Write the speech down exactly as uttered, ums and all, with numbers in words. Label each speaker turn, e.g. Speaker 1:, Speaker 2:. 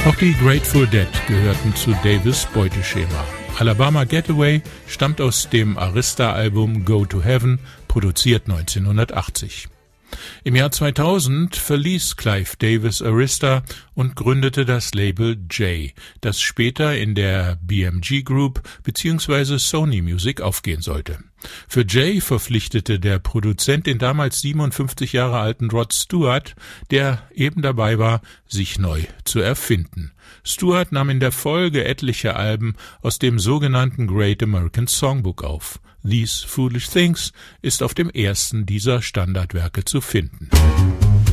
Speaker 1: Auch die Grateful Dead gehörten zu Davis' Beuteschema. Alabama Getaway stammt aus dem Arista-Album Go to Heaven, produziert neunzehnhundertachtzig. Im Jahr zweitausend verließ Clive Davis Arista und gründete das Label J, das später in der B M G Group bzw. Sony Music aufgehen sollte. Für J verpflichtete der Produzent den damals siebenundfünfzig Jahre alten Rod Stewart, der eben dabei war, sich neu zu erfinden. Stewart nahm in der Folge etliche Alben aus dem sogenannten Great American Songbook auf. These Foolish Things ist auf dem ersten dieser Standardwerke zu finden.